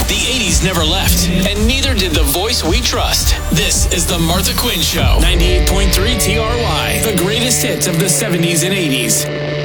The 80s never left, and neither did the voice we trust. This is The Martha Quinn Show. 98.3 TRY, the greatest hits of the 70s and 80s.